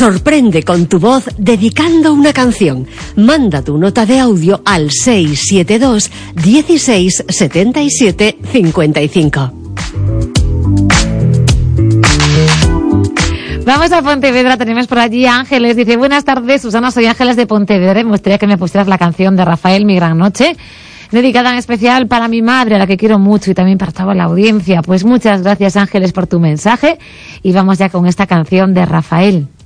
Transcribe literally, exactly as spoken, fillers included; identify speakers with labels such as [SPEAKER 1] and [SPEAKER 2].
[SPEAKER 1] Sorprende con tu voz dedicando una canción. Manda tu nota de audio al seis siete dos, dieciséis, setenta y siete, cincuenta y cinco.
[SPEAKER 2] Vamos a Pontevedra, tenemos por allí a Ángeles. Dice, buenas tardes, Susana, soy Ángeles de Pontevedra. Me gustaría que me pusieras la canción de Rafael, Mi Gran Noche, dedicada en especial para mi madre, a la que quiero mucho, y también para toda la audiencia. Pues muchas gracias, Ángeles, por tu mensaje. Y vamos ya con esta canción de Rafael.